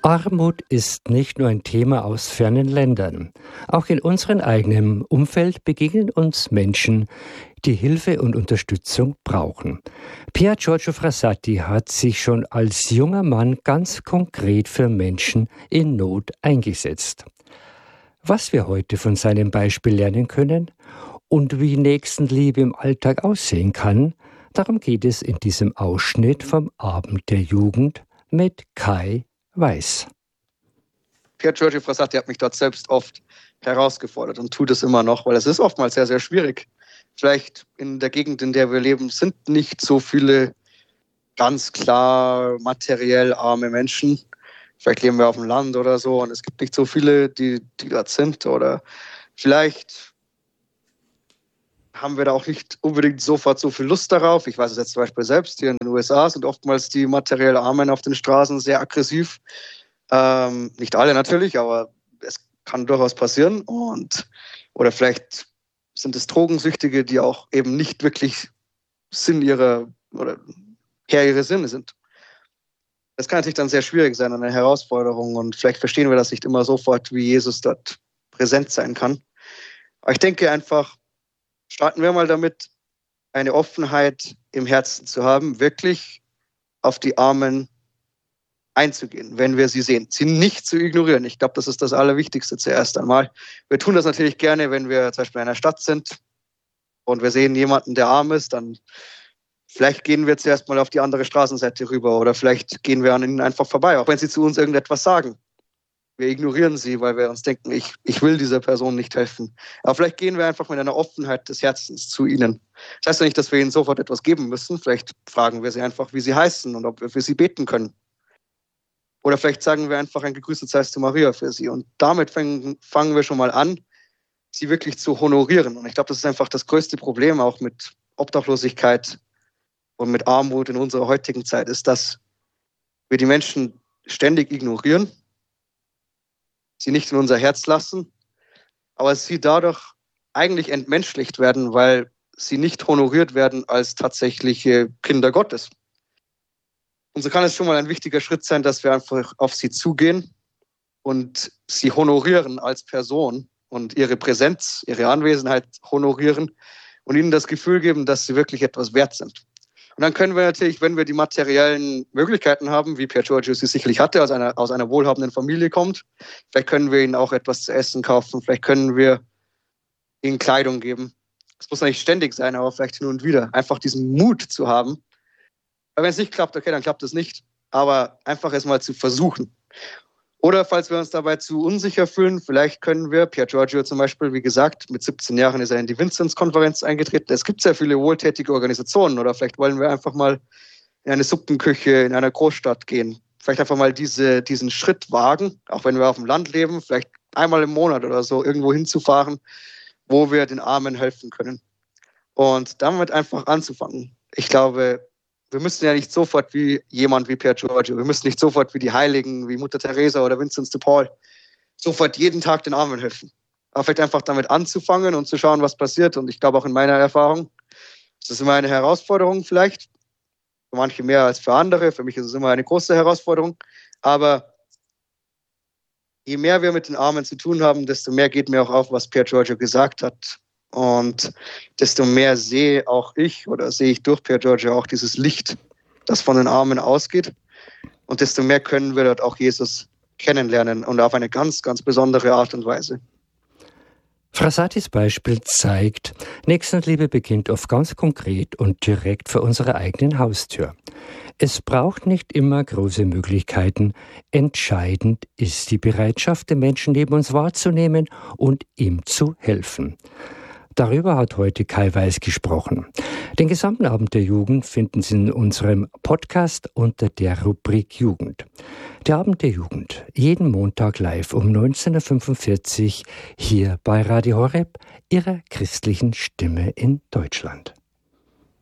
Armut ist nicht nur ein Thema aus fernen Ländern. Auch in unserem eigenen Umfeld begegnen uns Menschen, die Hilfe und Unterstützung brauchen. Pier Giorgio Frassati hat sich schon als junger Mann ganz konkret für Menschen in Not eingesetzt. Was wir heute von seinem Beispiel lernen können und wie Nächstenliebe im Alltag aussehen kann, darum geht es in diesem Ausschnitt vom Abend der Jugend mit Kai Weiß. Pier Giorgio Frassati hat mich dort selbst oft herausgefordert und tut es immer noch, weil es ist oftmals sehr, sehr schwierig. Vielleicht in der Gegend, in der wir leben, sind nicht so viele ganz klar materiell arme Menschen. Vielleicht leben wir auf dem Land oder so und es gibt nicht so viele, die dort sind. Oder vielleicht haben wir da auch nicht unbedingt sofort so viel Lust darauf. Ich weiß es jetzt zum Beispiel selbst, hier in den USA sind oftmals die materiell Armen auf den Straßen sehr aggressiv. Nicht alle natürlich, aber es kann durchaus passieren. Oder vielleicht sind es Drogensüchtige, die auch eben nicht wirklich Herr ihrer Sinne sind. Das kann natürlich dann sehr schwierig sein, eine Herausforderung. Und vielleicht verstehen wir das nicht immer sofort, wie Jesus dort präsent sein kann. Aber ich denke einfach, starten wir mal damit, eine Offenheit im Herzen zu haben, wirklich auf die Armen einzugehen, wenn wir sie sehen. Sie nicht zu ignorieren. Ich glaube, das ist das Allerwichtigste zuerst einmal. Wir tun das natürlich gerne, wenn wir zum Beispiel in einer Stadt sind und wir sehen jemanden, der arm ist, dann vielleicht gehen wir zuerst mal auf die andere Straßenseite rüber oder vielleicht gehen wir an ihnen einfach vorbei, auch wenn sie zu uns irgendetwas sagen. Wir ignorieren sie, weil wir uns denken, ich will dieser Person nicht helfen. Aber vielleicht gehen wir einfach mit einer Offenheit des Herzens zu ihnen. Das heißt ja nicht, dass wir ihnen sofort etwas geben müssen. Vielleicht fragen wir sie einfach, wie sie heißen und ob wir für sie beten können. Oder vielleicht sagen wir einfach ein gegrüßet seist du Maria für sie. Und damit fangen wir schon mal an, sie wirklich zu honorieren. Und ich glaube, das ist einfach das größte Problem auch mit Obdachlosigkeit und mit Armut in unserer heutigen Zeit, ist, dass wir die Menschen ständig ignorieren, sie nicht in unser Herz lassen, aber sie dadurch eigentlich entmenschlicht werden, weil sie nicht honoriert werden als tatsächliche Kinder Gottes. Und so kann es schon mal ein wichtiger Schritt sein, dass wir einfach auf sie zugehen und sie honorieren als Person und ihre Präsenz, ihre Anwesenheit honorieren und ihnen das Gefühl geben, dass sie wirklich etwas wert sind. Und dann können wir natürlich, wenn wir die materiellen Möglichkeiten haben, wie Pier Giorgio sie sicherlich hatte, aus einer wohlhabenden Familie kommt, vielleicht können wir ihnen auch etwas zu essen kaufen, vielleicht können wir ihnen Kleidung geben. Es muss nicht ständig sein, aber vielleicht hin und wieder. Einfach diesen Mut zu haben. Weil wenn es nicht klappt, okay, dann klappt es nicht. Aber einfach es mal zu versuchen. Oder falls wir uns dabei zu unsicher fühlen, vielleicht können wir, Pier Giorgio zum Beispiel, wie gesagt, mit 17 Jahren ist er in die Vinzenz-Konferenz eingetreten. Es gibt sehr viele wohltätige Organisationen. Oder vielleicht wollen wir einfach mal in eine Suppenküche in einer Großstadt gehen. Vielleicht einfach mal diesen Schritt wagen, auch wenn wir auf dem Land leben, vielleicht einmal im Monat oder so irgendwo hinzufahren, wo wir den Armen helfen können. Und damit einfach anzufangen. Ich glaube, wir müssen ja nicht sofort wie jemand wie Pier Giorgio, wir müssen nicht sofort wie die Heiligen, wie Mutter Teresa oder Vinzenz de Paul, sofort jeden Tag den Armen helfen. Aber vielleicht einfach damit anzufangen und zu schauen, was passiert. Und ich glaube auch in meiner Erfahrung, ist das immer eine Herausforderung vielleicht. Für manche mehr als für andere. Für mich ist es immer eine große Herausforderung. Aber je mehr wir mit den Armen zu tun haben, desto mehr geht mir auch auf, was Pier Giorgio gesagt hat. Und desto mehr sehe ich durch Pier Giorgio auch dieses Licht, das von den Armen ausgeht. Und desto mehr können wir dort auch Jesus kennenlernen und auf eine ganz, ganz besondere Art und Weise. Frassatis Beispiel zeigt, Nächstenliebe beginnt oft ganz konkret und direkt vor unserer eigenen Haustür. Es braucht nicht immer große Möglichkeiten. Entscheidend ist die Bereitschaft, den Menschen neben uns wahrzunehmen und ihm zu helfen. Darüber hat heute Kai Weiß gesprochen. Den gesamten Abend der Jugend finden Sie in unserem Podcast unter der Rubrik Jugend. Der Abend der Jugend, jeden Montag live um 19.45 Uhr hier bei Radio Horeb, Ihrer christlichen Stimme in Deutschland.